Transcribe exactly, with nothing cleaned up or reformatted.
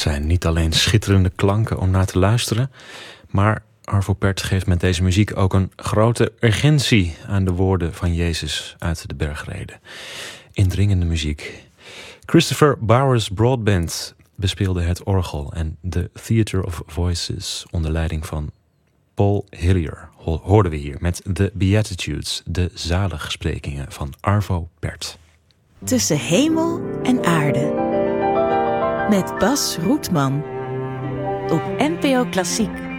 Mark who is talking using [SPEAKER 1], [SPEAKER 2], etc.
[SPEAKER 1] zijn niet alleen schitterende klanken om naar te luisteren, maar Arvo Pärt geeft met deze muziek ook een grote urgentie aan de woorden van Jezus uit de bergreden. Indringende muziek. Christopher Bowers Broadbent bespeelde het orgel en The Theatre of Voices onder leiding van Paul Hillier hoorden we hier met The Beatitudes, de zaligsprekingen van Arvo Pärt.
[SPEAKER 2] Tussen hemel en aarde met Bas Roetman op N P O Klassiek.